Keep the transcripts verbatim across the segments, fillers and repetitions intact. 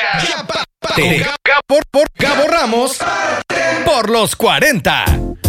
Ya pa, pa, te, por, por Gabo Ramos por los cuarenta.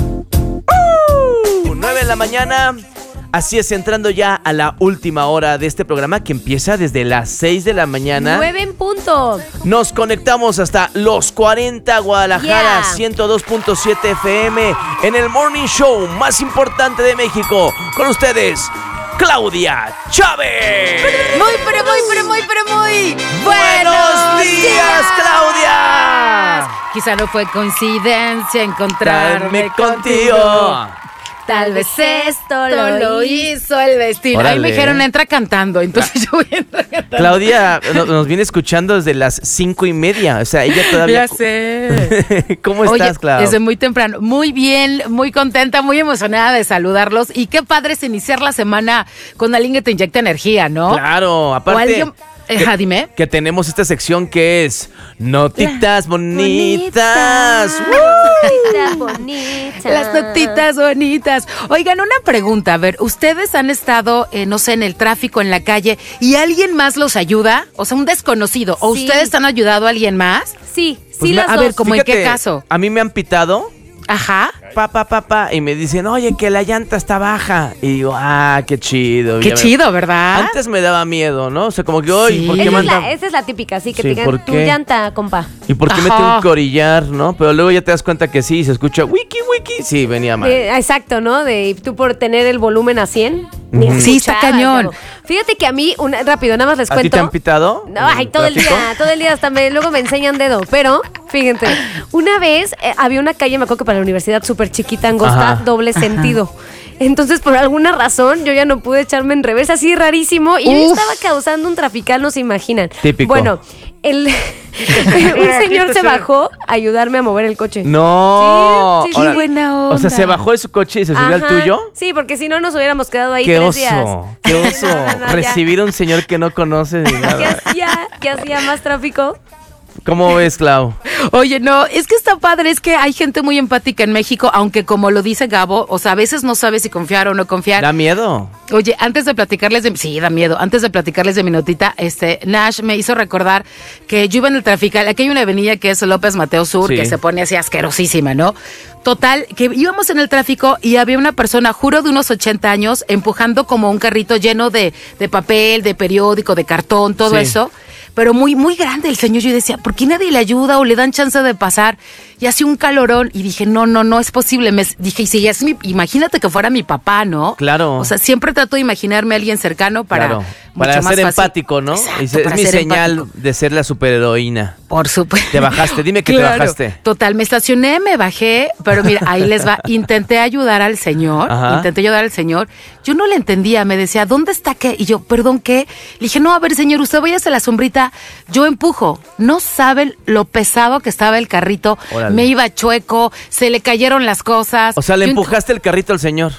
Uh, nueve de la mañana. Así es, entrando ya a la última hora de este programa que empieza desde las seis de la mañana. nueve en punto. Nos conectamos hasta los cuarenta Guadalajara, Yeah. ciento dos punto siete F M, en el morning show más importante de México. Con ustedes, Claudia Chávez. Muy, pero muy, pero muy, pero muy. ¡Buenos días, Claudia! Quizá no fue coincidencia encontrarme Darme contigo. Tal vez esto Esto lo hizo el destino. Órale. Ahí me dijeron, entra cantando. Entonces yo voy a entrar cantando. Claudia no- nos viene escuchando desde las cinco y media. O sea, ella todavía. Ya sé. ¿Cómo Oye, estás, Clau? desde muy temprano. Muy bien, muy contenta, muy emocionada de saludarlos. Y qué padre es iniciar la semana con alguien que te inyecta energía, ¿no? Claro, O aparte. alguien... Ajá, dime. Que tenemos esta sección que es Notitas Bonitas. Notitas bonitas. Las notitas bonitas. Oigan, una pregunta. A ver, ¿ustedes han estado, eh, no sé, en el tráfico, en la calle, y alguien más los ayuda? O sea, un desconocido. ¿O Sí. ustedes han ayudado a alguien más? Sí, Pues sí, me- las a dos. ver, ¿cómo en qué Fíjate, caso? A mí me han pitado. Ajá. Pa, pa, pa, pa, y me dicen, oye, que la llanta está baja. Y digo, ah, qué chido. Qué Ya me- chido, ¿verdad? Antes me daba miedo, ¿no? O sea, como que, oye, Sí. ¿por qué Esa es, manda? la, esa es la típica, sí, que Sí, te digan ¿por tu qué? llanta, compa. ¿Y por qué me Ajá. tengo que orillar, no? Pero luego ya te das cuenta que sí, se escucha wiki, wiki. Sí, venía mal. De- exacto, ¿no? De tú por tener el volumen a cien. ni Ujú. Sí, está escuchabas, cañón. Gabo. Fíjate que a mí, una, rápido, nada más les ¿A cuento. ti te han pitado? No, ay, todo el ¿Tráfico? día, todo el día hasta me, luego me enseñan dedo. Pero, fíjense, una vez eh, había una calle, me acuerdo que para la universidad súper chiquita, angosta, Ajá. doble sentido. Entonces, por alguna razón, yo ya no pude echarme en reversa, así rarísimo. Y yo Uf. estaba causando un trafical, no se imaginan. Típico. Bueno, el, un señor se bajó a ayudarme a mover el coche. No. Sí, sí, sí. Ahora, Qué buena O sea, onda. se bajó de su coche y se subió al Ajá. tuyo. Sí, porque si no nos hubiéramos quedado ahí Qué tres oso, días. qué oso. No, no, no, ya. Recibir a un señor que no conoces ni ¿Qué nada. hacía? ¿Qué hacía más tráfico? ¿Cómo ves, Clau? Oye, no, es que está padre, es que hay gente muy empática en México, aunque como lo dice Gabo, o sea, a veces no sabes si confiar o no confiar. ¿Da miedo? Oye, antes de platicarles de... Sí, da miedo. Antes de platicarles de mi notita, este, Nash me hizo recordar que yo iba en el trafical. Aquí hay una avenida que es López Mateo Sur, Sí. que se pone así asquerosísima, ¿no? Total, que íbamos en el tráfico y había una persona, juro de unos ochenta años, empujando como un carrito lleno de, de papel, de periódico, de cartón, todo Sí. eso. Pero muy, muy grande el señor. Yo decía, ¿por qué nadie le ayuda o le dan chance de pasar? Y hacía un calorón y dije, no, no, no es posible. Me dije, y si es mi, imagínate que fuera mi papá, ¿no? Claro. O sea, siempre trato de imaginarme a alguien cercano para Claro. mucho Para más ser fácil. empático, ¿no? Exacto, Es, es para mi ser señal empático. de ser la superheroína. Por supuesto. Te bajaste, dime que te Claro. bajaste. Total, me estacioné, me bajé, pero mira, ahí les va. Intenté ayudar al señor, Ajá. intenté ayudar al señor. Yo no le entendía, me decía, ¿dónde está qué? Y yo, perdón, ¿qué? Le dije, no, a ver, señor, usted vaya a la sombrita, yo empujo. No saben lo pesado que estaba el carrito. Órale. Me iba chueco, se le cayeron las cosas. O sea, le Yo ent- empujaste el carrito al señor.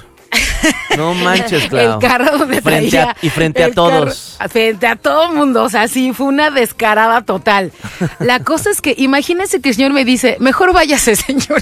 No manches, Clau. El carro donde Frente traía. a- y frente a el todos. carro- frente a todo el mundo. O sea, sí, fue una descarada total. La cosa es que, imagínense que el señor me dice, mejor váyase, señor.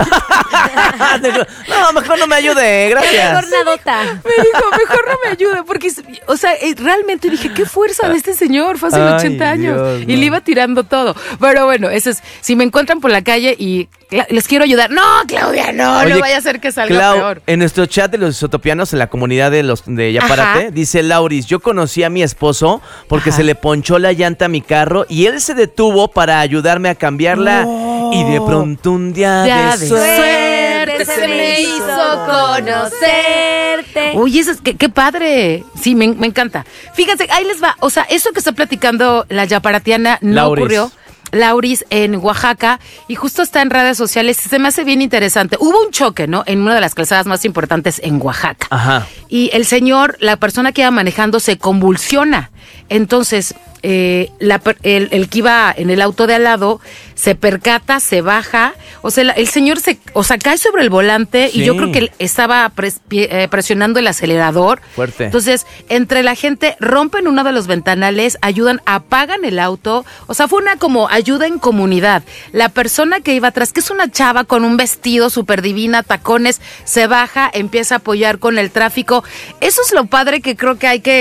No, mejor no me ayude, gracias. Mejor nadota. Me dijo, mejor no me ayude, porque, o sea, eh, realmente dije, qué fuerza de este señor, fue hace Ay, ochenta años. Dios, y no. le iba tirando todo. Pero bueno, eso es, si me encuentran por la calle y cla- les quiero ayudar, no, Claudia, no, Oye, no vaya a ser que salga Clau, peor. en nuestro chat de los isotopianos, en la comunidad de los de Yaparate, Ajá. dice Lauris, yo conocí a mi esposo porque Ajá. se le ponchó la llanta a mi carro y él se detuvo para ayudarme a cambiarla y de pronto un día Ya de de suerte suerte se me hizo conocerte. Uy, eso es, qué, qué padre. Sí, me, me encanta. Fíjense, ahí les va. O sea, eso que está platicando la yaparatiana no Lauris. ocurrió. Lauris en Oaxaca y justo está en redes sociales. Se me hace bien interesante. Hubo un choque, ¿no? En una de las calzadas más importantes en Oaxaca. Ajá. Y el señor, la persona que iba manejando, se convulsiona. Entonces, eh, la per- el, el que iba en el auto de al lado se percata, se baja. O sea, la- el señor se, o sea, cae sobre el volante Sí. y yo creo que él estaba pres- pie- eh, presionando el acelerador. Fuerte. Entonces, entre la gente rompen uno de los ventanales, ayudan, apagan el auto. O sea, fue una como ayuda en comunidad. La persona que iba atrás, que es una chava con un vestido súper divina, tacones, se baja, empieza a apoyar con el tráfico. Eso es lo padre que creo que hay que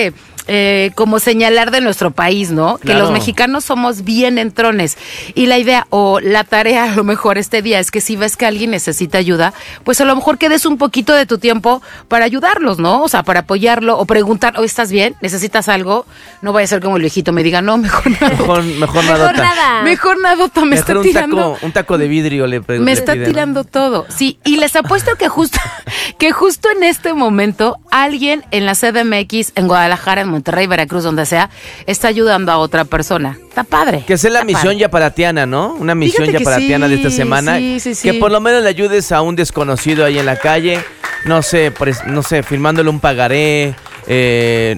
eh, como señalar de nuestro país, ¿no? Claro. Que los mexicanos somos bien entrones. Y la idea o la tarea a lo mejor este día es que si ves que alguien necesita ayuda, pues a lo mejor que des un poquito de tu tiempo para ayudarlos, ¿no? O sea, para apoyarlo o preguntar, ¿oh, estás bien? ¿Necesitas algo? No vaya a ser como el viejito me diga, no, mejor nada. Mejor, mejor Mejor nadota. nada. Mejor nadota, me Mejor está un tirando. taco, un taco de vidrio le pre- Me le está pide, ¿no? tirando todo. Sí, y les apuesto que justo, que justo en este momento alguien en la C D M X, en Guadalajara, en Monterrey, Veracruz, donde sea, está ayudando a otra persona. Está padre. Que sea la está misión padre. yaparatiana, ¿no? Una misión Fíjate que yaparatiana sí, de esta semana. sí, sí, sí. Que por lo menos le ayudes a un desconocido ahí en la calle. No sé, pres- no sé, firmándole un pagaré. Eh,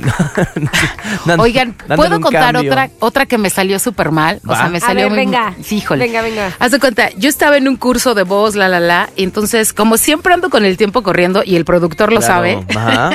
dando- Oigan, dándole ¿puedo un contar cambio. otra otra que me salió súper mal? O Va. sea, me A salió ver, muy... venga. Sí, híjole. Venga, venga. Haz de cuenta, yo estaba en un curso de voz, la, la, la, y entonces, como siempre ando con el tiempo corriendo, y el productor lo Claro, sabe, ajá.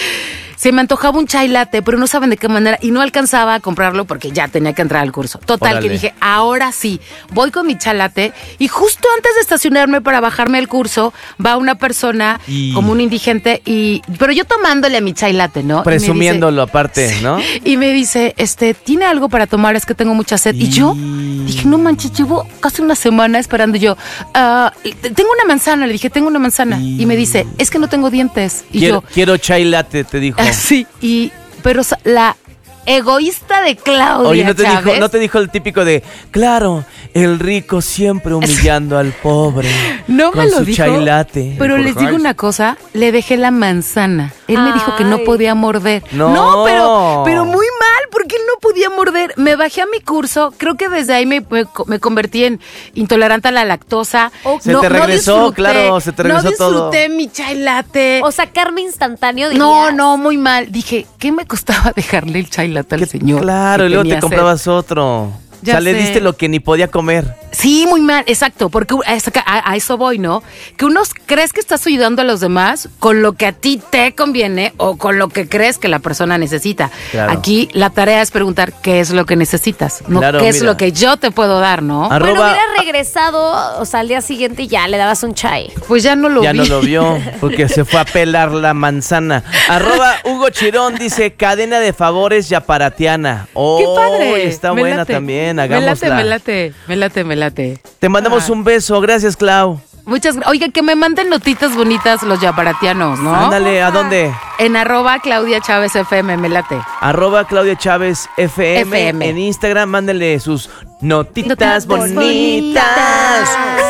se me antojaba un chai latte, pero no saben de qué manera, y no alcanzaba a comprarlo porque ya tenía que entrar al curso. Total, Órale. que dije, ahora sí, voy con mi chai latte, y justo antes de estacionarme para bajarme al curso, va una persona, Y- como un indigente, y pero yo tomándole a mi chai latte, ¿no? Y me dice- Presumiéndolo aparte, ¿no? y me dice, este, ¿tiene algo para tomar? Es que tengo mucha sed. Y, Y- yo dije, no manches, llevo casi una semana esperando. Y yo, "Ah, tengo una manzana. Le dije, tengo una manzana. Y- Y me dice, es que no tengo dientes. Y Quiero, yo, quiero chai latte, te dijo. sí. Y, pero sa- la egoísta de Claudia Oye, ¿no te, Chávez, dijo, ¿no te dijo el típico de, claro, el rico siempre humillando al pobre no con me lo su dijo, chai latte? pero les digo una cosa, le dejé la manzana. Él me dijo que no Ay. podía morder. No. pero, pero muy mal, porque él no podía morder. Me bajé a mi curso, creo que desde ahí me, me, me convertí en intolerante a la lactosa. Ok. Se te regresó, disfruté- claro, se te regresó No todo. disfruté mi chai latte. O sea, carne instantáneo. no, dirías. no, muy mal. Dije, ¿qué me costaba dejarle el chai latte al Que- señor? Claro, que y luego tenía te sed? comprabas otro. Ya o sea, le sé. diste lo que ni podía comer. Sí, muy mal, exacto, porque a eso, a- a eso voy, ¿no? Que uno crees que estás ayudando a los demás con lo que a ti te conviene o con lo que crees que la persona necesita. Claro. Aquí la tarea es preguntar qué es lo que necesitas, no Claro, qué es mira. lo que yo te puedo dar, ¿no? Arroba- Bueno, hubiera regresado, o sea, al día siguiente y ya le dabas un chai. Pues ya no lo Ya vi. no lo vio porque se fue a pelar la manzana. Arroba Hugo Chirón dice cadena de favores yaparatiana. Oh, ¡Qué padre! está Me buena late. también, Me hagámosla. late, me late, me late, me late. Te mandamos Ah. un beso, gracias Clau. Muchas gracias. Oiga, que me manden notitas bonitas los yaparatianos, ¿no? Ándale, ¿a dónde? En arroba Claudia Chávez F M, me late. Arroba Claudia Chávez F M, F M. en Instagram, mándenle sus notitas Notitas bonitas. bonitas.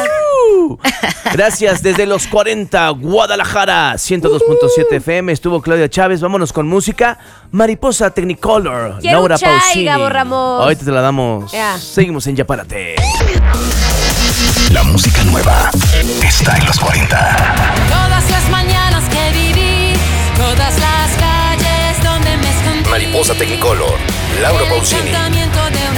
Uh. Gracias desde los cuarenta, Guadalajara, ciento dos punto siete F M, estuvo Claudia Chávez, vámonos con música. Mariposa Technicolor, Quiero Laura un chai, Pausini. Gabo Ramos. Ahorita te la damos. Ya. Seguimos en Yapárate. La música nueva está en los cuarenta. Todas las mañanas que viví, todas las calles donde me escondí. Mariposa Technicolor, Laura El Pausini. encantamiento de